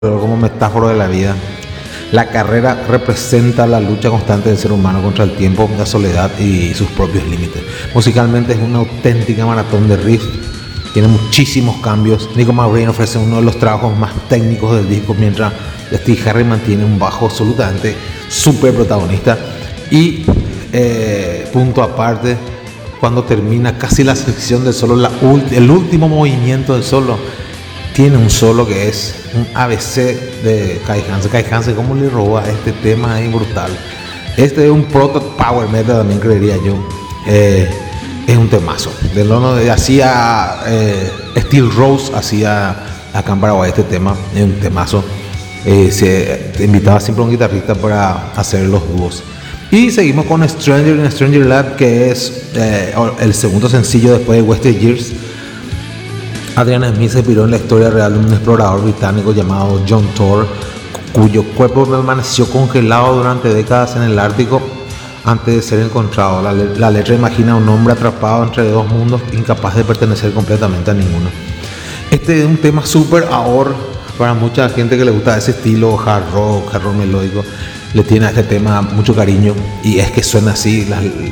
como metáfora de la vida. La carrera representa la lucha constante del ser humano contra el tiempo, la soledad y sus propios límites. Musicalmente es una auténtica maratón de riff, tiene muchísimos cambios. Nico McBrain ofrece uno de los trabajos más técnicos del disco, mientras Steve Harris mantiene un bajo absolutamente súper protagonista. Y punto aparte, cuando termina casi la sección del solo, el último movimiento del solo, tiene un solo que es un ABC de Kai Hansen. Kai Hansen, ¿cómo le roba este tema ahí brutal? Este es un proto power metal también, creería yo. Es un temazo. De lo de hacía Steel Rose, hacía acá en Paraguay este tema, es un temazo. Se invitaba siempre a un guitarrista para hacer los dúos. Y seguimos con Stranger in Stranger Lab, que es el segundo sencillo después de Wasted Years. Adrian Smith se inspiró en la historia real de un explorador británico llamado John Thor, cuyo cuerpo permaneció congelado durante décadas en el Ártico antes de ser encontrado. La letra imagina a un hombre atrapado entre dos mundos, incapaz de pertenecer completamente a ninguno. Este es un tema súper ahora para mucha gente que le gusta ese estilo hard rock melódico. Le tiene a este tema mucho cariño, y es que suena así.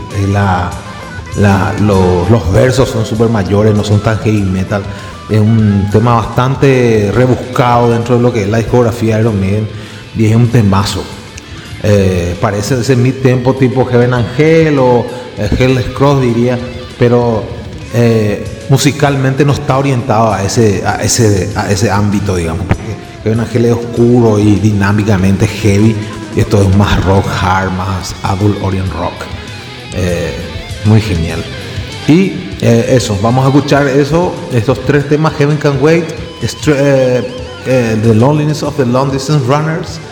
Los versos son súper mayores, no son tan heavy metal. Es un tema bastante rebuscado dentro de lo que es la discografía de Iron Maiden, y es un temazo. Parece ese mid-tempo tipo Heaven Angel o Hell's Cross, diría, pero musicalmente no está orientado a ese ámbito, digamos. Heaven Angel es oscuro y dinámicamente heavy, y esto es más rock hard, más adult orient rock. Muy genial. Y eso, vamos a escuchar estos tres temas: Heaven Can Wait, The Loneliness of the Long Distance Runners